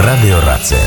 Радыёрацыя.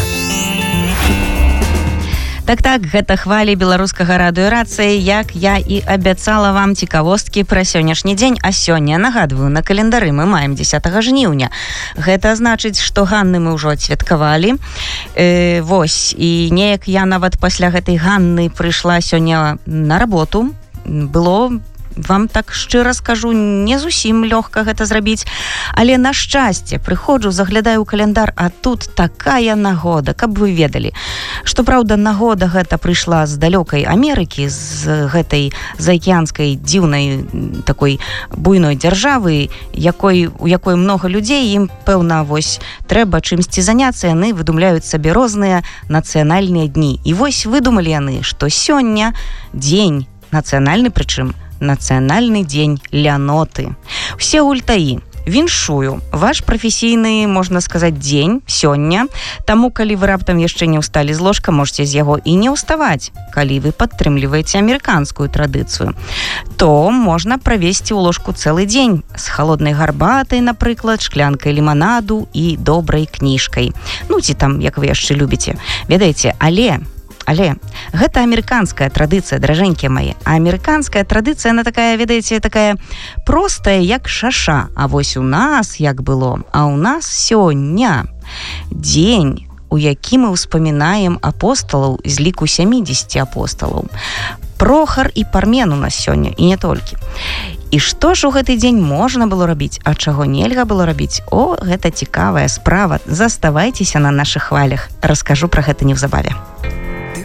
Так, гэта хвалі беларускага радыёрацыі, як я і абяцала вам цікавосткі пра сённяшні дзень, а сёння, нагадваю, на календары мы маем 10 жніўня. Гэта значыць, што Ганны мы ўжо адсвяткавалі. Вось, і неяк я нават пасля гэтай Ганны прыйшла сёння на работу. Было, вам так шчыра скажу, не зусім лёгка гэта зрабіць, але на шчасце прыходжу, заглядаю ў календар, а тут такая нагода, каб вы ведалі. Што праўда, нагода гэта прыйшла з далёкай Амерыкі, з гэтай заакеанскай дзіўнай такой буйной дзяржавы, у якой многа людзей, ім, пэўна, вось трэба чымсьці заняцца, яны выдумляюць сабе розныя нацыянальныя дні. І вось выдумалі яны, што сёння дзень нацыянальны, прычым нацыянальны дзень ляноты. Усе гультаі, віншую ваш прафесійны, можна сказаць, дзень сёння. Таму, калі вы раптам яшчэ не ўсталі з ложка, можете з яго і не ўставаць. Калі вы падтрымліваеце амерыканскую традыцыю, то можна правесці ў ложку цэлы дзень з халоднай гарбатай, напрыклад, шклянкай ліманаду і добрай кніжкай. Ну, ці там, як вы яшчэ любіце. Ведаеце, Але гэта амерыканская традыцыя, дражэнькія мае. А амерыканская традыцыя, она такая, ведаеце, такая простая, як шаша. А вось у нас як было? А у нас сёння дзень, у які мы ўспамінаем апосталаў з ліку 70 апосталаў. Прохар і Пармен у нас сёння, і не толькі. І што ж у гэты дзень можна было рабіць, а чаго нельга было рабіць? О, гэта цікавая справа. Заставайцеся на нашых хвалях. Раскажу пра гэта неўзабаве.